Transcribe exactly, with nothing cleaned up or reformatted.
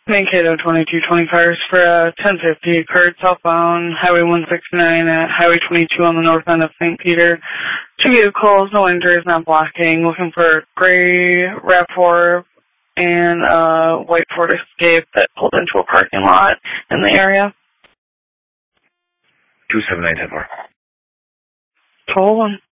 Mankato twenty-two twenty-five for uh, ten fifty, occurred southbound Highway one sixty-nine at Highway twenty-two on the north end of Saint Peter. Two vehicles, no injuries, not blocking, looking for gray RAV four and uh, white Ford Escape that pulled into a parking lot in the area. two seven nine ten four. Total one.